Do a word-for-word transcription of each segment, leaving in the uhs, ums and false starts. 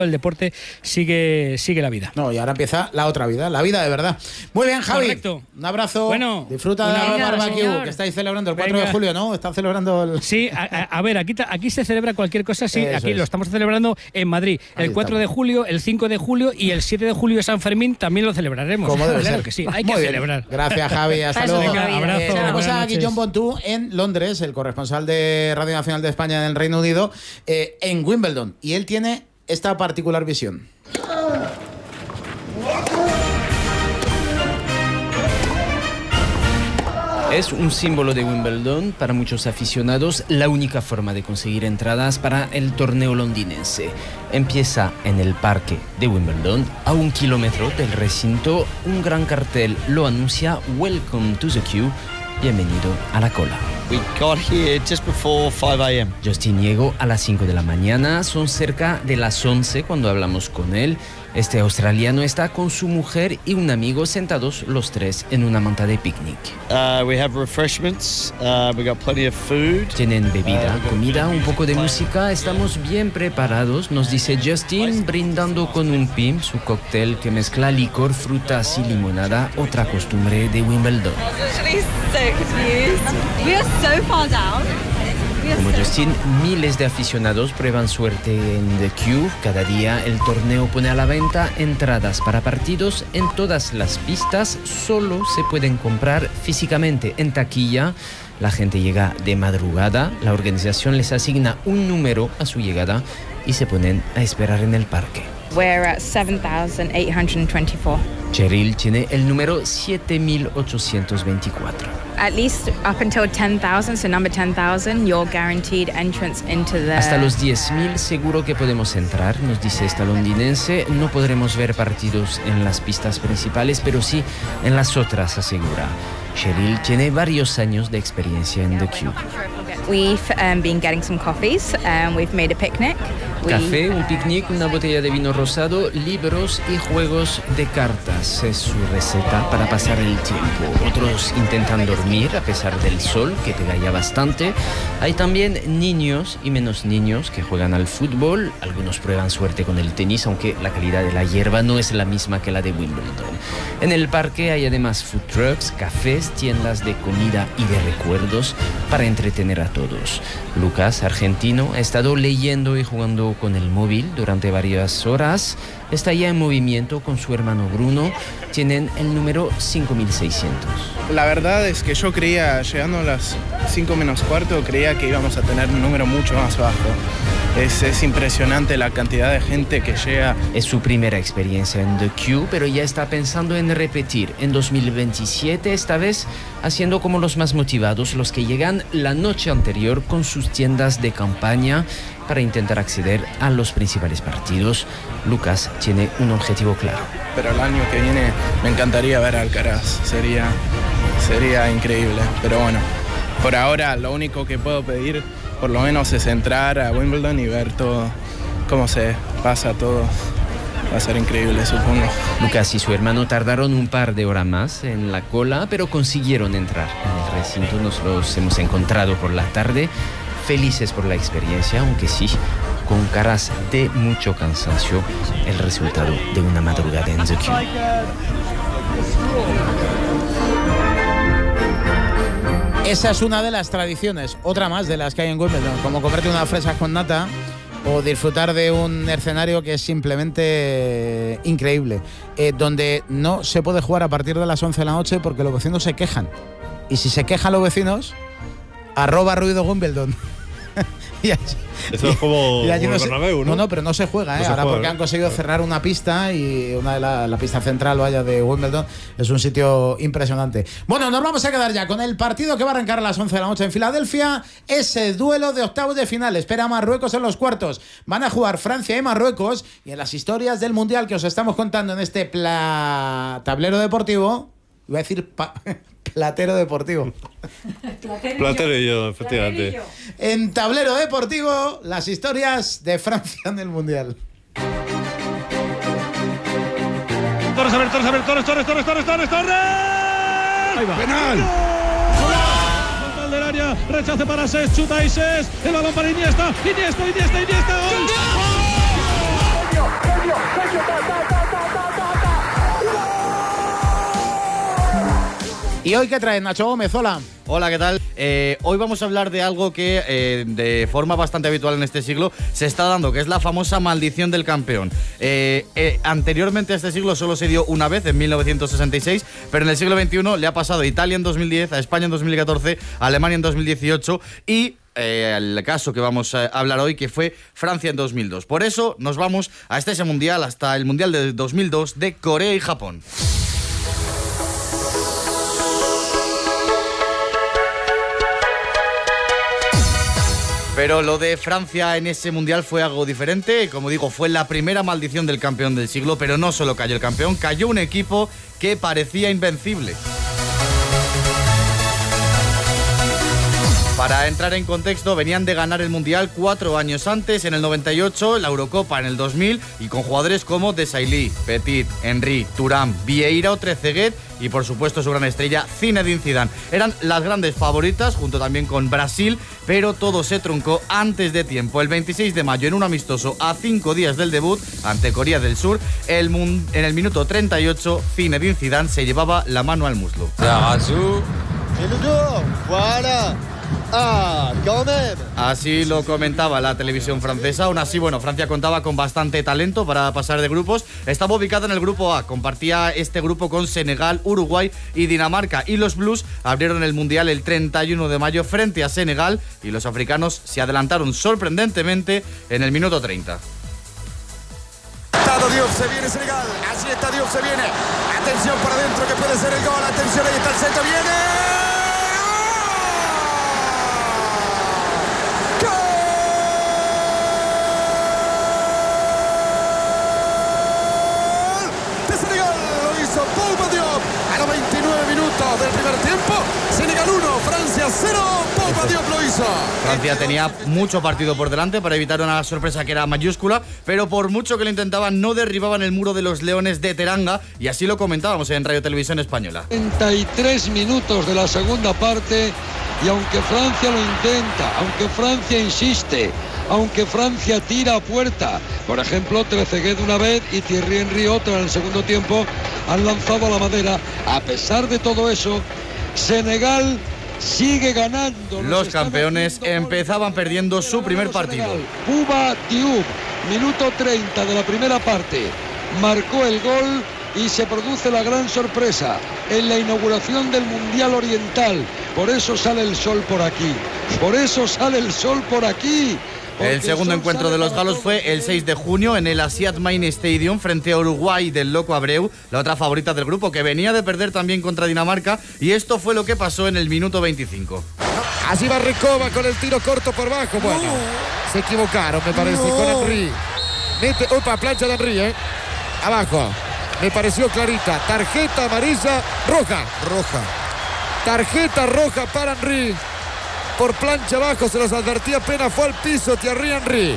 el deporte sigue sigue la vida. No, y ahora empieza la otra vida, la vida de verdad. Muy bien, Javi. Correcto. Un abrazo. Bueno, disfruta de la barbecue señor. que estáis celebrando el cuatro Venga. de julio, ¿no? Están celebrando el... Sí, a, a- a ver, aquí, ta- aquí se celebra cualquier cosa, sí, Eso aquí es. lo estamos celebrando en Madrid. Ahí El cuatro de estamos. julio, el cinco de julio y el siete de julio de San Fermín también lo celebraremos. Como debe claro ser. que sí, hay Muy que bien. celebrar. Gracias, Javi. Hasta Paso luego. de Venga, abrazo. Eh, buenas tenemos a noches. Guillaume Pontú en Londres, el corresponsal de Radio Nacional de España en el Reino Unido, eh, en Wimbledon. Y él tiene esta particular visión. Es un símbolo de Wimbledon para muchos aficionados, la única forma de conseguir entradas para el torneo londinense. Empieza en el parque de Wimbledon, a un kilómetro del recinto. Un gran cartel lo anuncia: Welcome to the queue, bienvenido a la cola. We got here just before five a m Justin llegó a las cinco de la mañana, son cerca de las once cuando hablamos con él. Este australiano está con su mujer y un amigo sentados los tres en una manta de picnic. Uh, we have refreshments. Uh, we got plenty of food. Tienen bebida, comida, un poco de música, estamos bien preparados, nos dice Justin, brindando con un Pim, su cóctel que mezcla licor, frutas y limonada, otra costumbre de Wimbledon. Actually so confused. We are so far down. We are Como so Justin, miles de aficionados prueban suerte en The Queue. Cada día el torneo pone a la venta entradas para partidos en todas las pistas. Solo se pueden comprar físicamente en taquilla. La gente llega de madrugada. La organización les asigna un número a su llegada y se ponen a esperar en el parque. We're at seven thousand eight hundred twenty-four. Cheryl tiene el número siete mil ochocientos veinticuatro. At least up until ten thousand, so number ten thousand, you're guaranteed entrance into the... Hasta los diez mil seguro que podemos entrar, nos dice esta londinense. No podremos ver partidos en las pistas principales, pero sí en las otras, asegura. Cheryl tiene varios años de experiencia en The Queue. We've um, been getting some coffees, and we've made a picnic. We- Café, un picnic, una botella de vino rosado, libros y juegos de cartas. Es su receta para pasar el tiempo. Otros intentan dormir a pesar del sol, que pega ya bastante. Hay también niños y menos niños que juegan al fútbol. Algunos prueban suerte con el tenis, aunque la calidad de la hierba no es la misma que la de Wimbledon. En el parque hay además food trucks, cafés, tiendas de comida y de recuerdos para entretener a todos. Lucas, argentino, ha estado leyendo y jugando con el móvil durante varias horas. Está ya en movimiento con su hermano Bruno. Tienen el número cinco mil seiscientos. La verdad es que yo creía, llegando a las cinco menos cuarto, creía que íbamos a tener un número mucho más bajo. Es, es impresionante la cantidad de gente que llega. Es su primera experiencia en The Queue, pero ya está pensando en repetir en dos mil veintisiete, esta vez haciendo como los más motivados, los que llegan la noche anterior con sus tiendas de campaña para intentar acceder a los principales partidos. Lucas tiene un objetivo claro. Pero el año que viene me encantaría ver a Alcaraz. Sería, sería increíble. Pero bueno, por ahora lo único que puedo pedir, por lo menos, es entrar a Wimbledon y ver todo, cómo se pasa todo. Va a ser increíble, supongo. Lucas y su hermano tardaron un par de horas más en la cola, pero consiguieron entrar en el recinto. Nos los hemos encontrado por la tarde, felices por la experiencia, aunque sí, con caras de mucho cansancio, el resultado de una madrugada en The Queue. Esa es una de las tradiciones, otra más de las que hay en Wimbledon, como comerte unas fresas con nata o disfrutar de un escenario que es simplemente increíble, eh, donde no se puede jugar a partir de las once de la noche porque los vecinos se quejan. Y si se quejan los vecinos, arroba ruido Wimbledon. Y allí, Eso es como, y allí como no el se- Bernabéu, ¿no? No, no, pero no se juega, ¿eh? No se Ahora juega, porque ¿no? han conseguido cerrar una pista y una de la, la pista central, vaya, de Wimbledon. Es un sitio impresionante. Bueno, nos vamos a quedar ya con el partido que va a arrancar a las once de la noche en Filadelfia. Ese duelo de octavos de final. Espera a Marruecos en los cuartos. Van a jugar Francia y Marruecos. Y en las historias del Mundial que os estamos contando en este pla... tablero deportivo, iba a decir pa... platero deportivo. Platero y yo, efectivamente. En tablero deportivo, las historias de Francia en el Mundial. Torres, a ver, Torres, a ver, Torres, Torres, Torres, Torres, Torres, Torres. Ahí va. ¡Penal! Frontal del área, rechace para Ses, chuta y Ses, el balón para Iniesta, Iniesta, Iniesta, Iniesta, gol. ¿Y hoy qué traes, Nacho Gómez? Hola. Hola, ¿qué tal? Eh, hoy vamos a hablar de algo que eh, de forma bastante habitual en este siglo se está dando, que es la famosa maldición del campeón. Eh, eh, anteriormente a este siglo solo se dio una vez, en mil novecientos sesenta y seis, pero en el siglo veintiuno le ha pasado a Italia en dos mil diez, a España en dos mil catorce, a Alemania en dos mil dieciocho y eh, el caso que vamos a hablar hoy, que fue Francia en dos mil dos. Por eso nos vamos hasta ese mundial, hasta el mundial de dos mil dos de Corea y Japón. Pero lo de Francia en ese mundial fue algo diferente. Como digo, fue la primera maldición del campeón del siglo, pero no solo cayó el campeón, cayó un equipo que parecía invencible. Para entrar en contexto, venían de ganar el Mundial cuatro años antes, en el noventa y ocho, la Eurocopa en el dos mil, y con jugadores como Desailly, Petit, Henry, Thuram, Vieira o Trezeguet y por supuesto su gran estrella Zinedine Zidane. Eran las grandes favoritas, junto también con Brasil, pero todo se truncó antes de tiempo. El veintiséis de mayo, en un amistoso a cinco días del debut ante Corea del Sur, el mun- en el minuto treinta y ocho, Zinedine Zidane se llevaba la mano al muslo. Ah, quand même. Así lo comentaba la televisión francesa. Aún así, bueno, Francia contaba con bastante talento para pasar de grupos. Estaba ubicada en el grupo A, compartía este grupo con Senegal, Uruguay y Dinamarca. Y los Blues abrieron el Mundial el treinta y uno de mayo frente a Senegal y los africanos se adelantaron sorprendentemente en el minuto treinta. Dios, se viene Senegal. Así está Dios, se viene. Atención para adentro que puede ser el gol. Atención, ahí está el centro, viene. Del primer tiempo, Senegal uno, Francia cero, Pogba Diop lo hizo. Francia tenía mucho partido por delante para evitar una sorpresa que era mayúscula, pero por mucho que lo intentaban no derribaban el muro de los Leones de Teranga, y así lo comentábamos en Radio Televisión Española. treinta y tres minutos de la segunda parte y aunque Francia lo intenta, aunque Francia insiste, aunque Francia tira a puerta, por ejemplo Trezeguet una vez y Thierry Henry otra en el segundo tiempo, han lanzado a la madera. A pesar de todo eso, Senegal sigue ganando. Los campeones empezaban perdiendo su primer partido. Bouba Diop, minuto treinta de la primera parte, marcó el gol y se produce la gran sorpresa en la inauguración del Mundial Oriental. Por eso sale el sol por aquí, por eso sale el sol por aquí. El segundo encuentro de los galos fue el seis de junio en el Asiad Main Stadium frente a Uruguay del Loco Abreu, la otra favorita del grupo, que venía de perder también contra Dinamarca, y esto fue lo que pasó en el minuto veinticinco. Así va Recoba con el tiro corto por bajo. Bueno, no. Se equivocaron, me parece, no. con Henry. Mete, opa, plancha de Henry, ¿eh? Abajo. Me pareció clarita. Tarjeta amarilla, roja. Roja. Tarjeta roja para Henry. Por plancha abajo, se los advertía, apenas fue al piso Thierry Henry.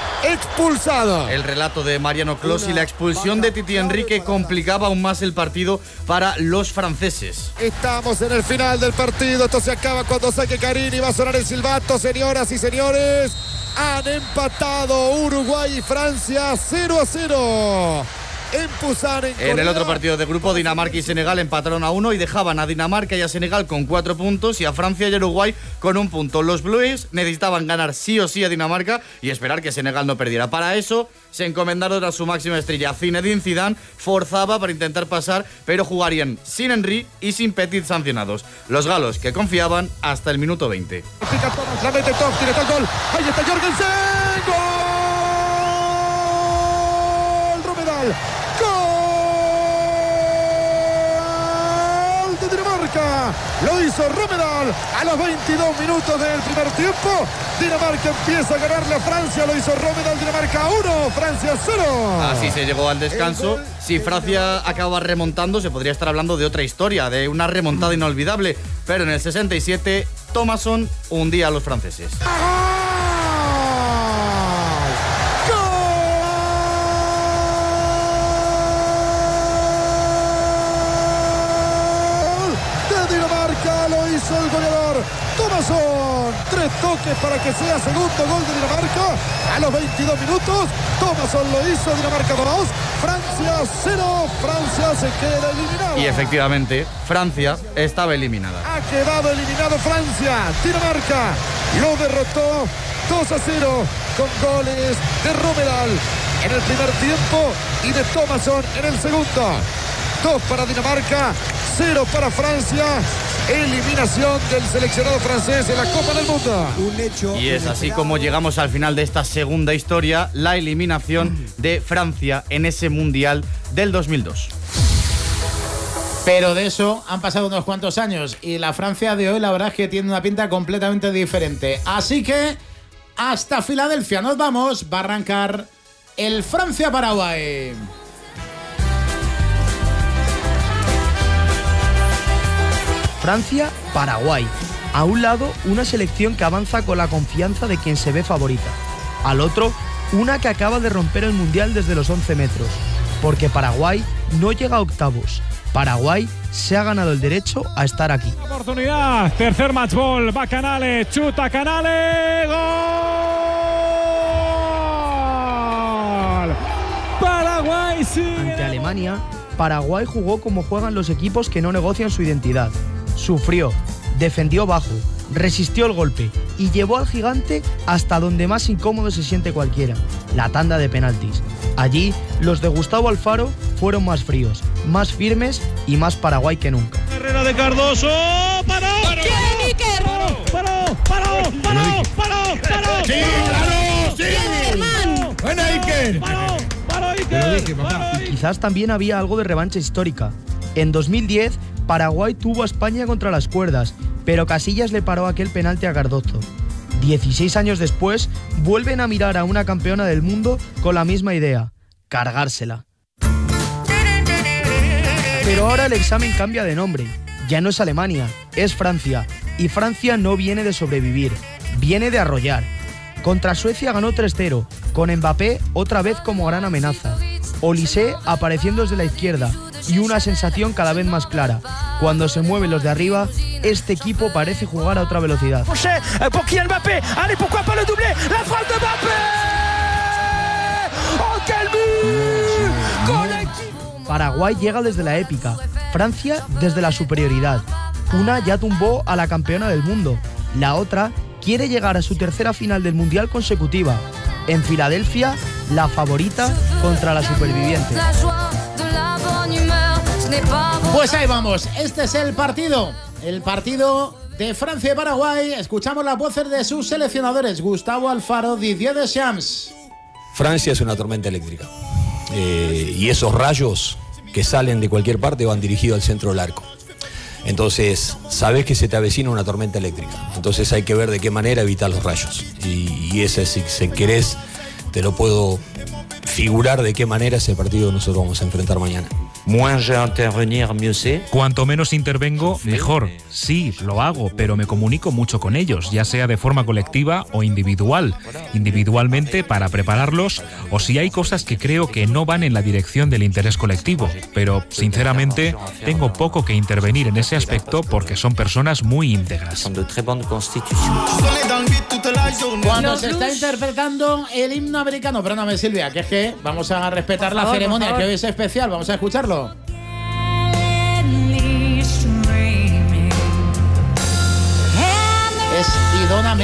Expulsado. El relato de Mariano Clos y la expulsión de Titi Henry que complicaba aún más el partido para los franceses. Estamos en el final del partido. Esto se acaba cuando saque Carini. Va a sonar el silbato, señoras y señores. Han empatado Uruguay y Francia cero a cero. En Pusan, en, en el otro partido de grupo, Dinamarca y Senegal empataron a uno y dejaban a Dinamarca y a Senegal con cuatro puntos y a Francia y Uruguay con un punto. Los Blues necesitaban ganar sí o sí a Dinamarca y esperar que Senegal no perdiera. Para eso se encomendaron a su máxima estrella, Zinedine Zidane. Forzaba para intentar pasar, pero jugarían sin Henry y sin Petit sancionados. Los galos que confiaban hasta el minuto veinte. La mete Top, tiene el gol. Ahí está Jorgensen. ¡Gol! Romedal. Lo hizo Romedal a los veintidós minutos del primer tiempo. Dinamarca empieza a ganarle a Francia. Lo hizo Romedal. Dinamarca uno, Francia cero. Así se llegó al descanso. Si Francia acaba remontando, se podría estar hablando de otra historia, de una remontada inolvidable. Pero en el sesenta y siete, Thomasson hundía a los franceses. Lo hizo el goleador Thomasson. Tres toques para que sea segundo gol de Dinamarca. A los veintidós minutos, Thomasson lo hizo, Dinamarca dos, Francia cero. Francia se queda eliminada. Y efectivamente, Francia estaba eliminada. Ha quedado eliminado Francia. Dinamarca lo derrotó dos a cero con goles de Romeral en el primer tiempo y de Thomasson en el segundo. Dos para Dinamarca, cero para Francia. Eliminación del seleccionado francés en la Copa del Mundo. Un hecho. Y es así como llegamos al final de esta segunda historia, la eliminación de Francia en ese Mundial del dos mil dos. Pero de eso han pasado unos cuantos años y la Francia de hoy la verdad es que tiene una pinta completamente diferente. Así que hasta Filadelfia nos vamos, va a arrancar el Francia-Paraguay. Francia-Paraguay. A un lado, una selección que avanza con la confianza de quien se ve favorita. Al otro, una que acaba de romper el Mundial desde los once metros. Porque Paraguay no llega a octavos. Paraguay se ha ganado el derecho a estar aquí. Oportunidad, tercer match ball, va Canales, chuta Canales, gol. Paraguay sigue. Ante Alemania, Paraguay jugó como juegan los equipos que no negocian su identidad. Sufrió, defendió bajo, resistió el golpe y llevó al gigante hasta donde más incómodo se siente cualquiera, la tanda de penaltis. Allí, los de Gustavo Alfaro fueron más fríos, más firmes y más Paraguay que nunca. Carrera de Cardoso, paró, paró, paró, paró, paró, paró, paró, sí, paró, sí, bueno, Iker, paró, paró, Iker, y quizás también había algo de revancha histórica. En dos mil diez, Paraguay tuvo a España contra las cuerdas, pero Casillas le paró aquel penalti a Cardozo. dieciséis años después, vuelven a mirar a una campeona del mundo con la misma idea, cargársela. Pero ahora el examen cambia de nombre. Ya no es Alemania, es Francia. Y Francia no viene de sobrevivir, viene de arrollar. Contra Suecia ganó tres cero, con Mbappé otra vez como gran amenaza. Olise apareciendo desde la izquierda y una sensación cada vez más clara. Cuando se mueven los de arriba, este equipo parece jugar a otra velocidad. Pour Kylian Mbappé, allez, pourquoi pas le doublé, la frappe de Mbappé. Oh, quel but. Paraguay llega desde la épica, Francia desde la superioridad. Una ya tumbó a la campeona del mundo, la otra quiere llegar a su tercera final del Mundial consecutiva. En Filadelfia, la favorita contra la superviviente. Pues ahí vamos, este es el partido, el partido de Francia y Paraguay. Escuchamos las voces de sus seleccionadores, Gustavo Alfaro, Didier Deschamps. Francia es una tormenta eléctrica eh, y esos rayos que salen de cualquier parte van dirigidos al centro del arco. Entonces, sabes que se te avecina una tormenta eléctrica. Entonces hay que ver de qué manera evitar los rayos. Y, y ese, si, si querés, te lo puedo figurar de qué manera es el partido que nosotros vamos a enfrentar mañana. Cuanto menos intervengo, mejor. Sí, lo hago, pero me comunico mucho con ellos, ya sea de forma colectiva o individual. Individualmente para prepararlos, o si hay cosas que creo que no van en la dirección del interés colectivo. Pero, sinceramente, tengo poco que intervenir en ese aspecto porque son personas muy íntegras. Cuando se está interpretando el himno americano, perdóname Silvia, que es que vamos a respetar la ceremonia, que hoy es especial, vamos a escucharlo.